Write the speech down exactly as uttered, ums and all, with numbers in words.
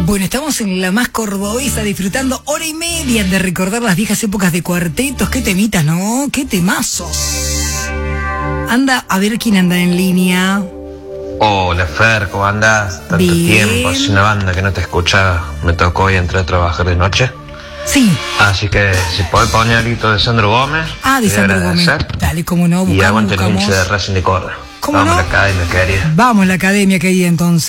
Bueno, estamos en la más cordobesa disfrutando hora y media de recordar las viejas épocas de cuartetos. Qué temitas, ¿no? Qué temazos. Anda, a ver quién anda en línea. Hola Fer, ¿cómo andás? Tanto Bien. tiempo, es una banda que no te escuchaba. Me tocó hoy entrar a trabajar de noche. Sí. Así que si podés poner algo de Sandro Gómez. Ah, de te Sandro Gómez. agradecer. Dale, cómo no, buscamos, Y aguante el buscamos. hincha de Racing de Córdoba. ¿Cómo Vamos no? a la academia, querida. Vamos a la academia, querida, entonces.